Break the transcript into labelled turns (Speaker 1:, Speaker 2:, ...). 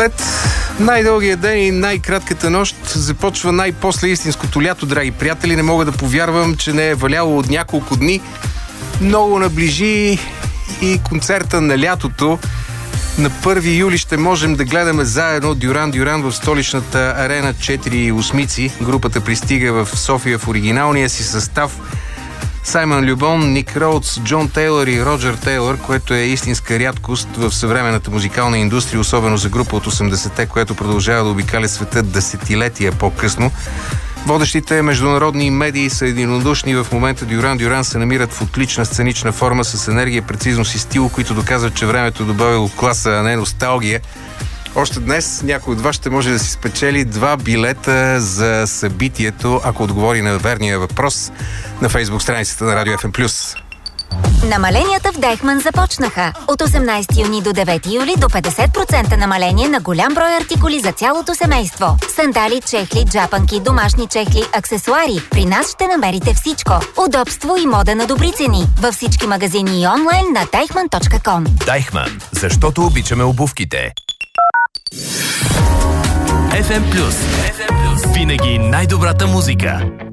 Speaker 1: След най-дългия ден и най-кратката нощ започва най-после истинското лято, драги приятели. Не мога да повярвам, че не е валяло от няколко дни. Много наближи и концерта на лятото. На 1 юли ще можем да гледаме заедно Дюран Дюран в столичната арена 4/8. Групата пристига в София в оригиналния си състав. Саймън Любон, Ник Роудс, Джон Тейлър и Роджер Тейлър, което е истинска рядкост в съвременната музикална индустрия, особено за група от 80-те, което продължава да обикаля света десетилетия по-късно. Водещите международни медии са единодушни. В момента Дюран Дюран се намират в отлична сценична форма с енергия, прецизност и стил, които доказват, че времето добавило класа, а не носталгия. Още днес някой от вас ще може да си спечели 2 билета за събитието, ако отговори на верния въпрос на Фейсбук страницата на Радио FM+.
Speaker 2: Намаленията в Дайхман започнаха. От 18 юни до 9 юли до 50% намаление на голям брой артикули за цялото семейство. Сандали, чехли, джапанки, домашни чехли, аксесуари. При нас ще намерите всичко. Удобство и мода на добри цени. Във всички магазини и онлайн на deichmann.com.
Speaker 3: Дайхман, защото обичаме обувките. FM+. Винаги най-добрата музика.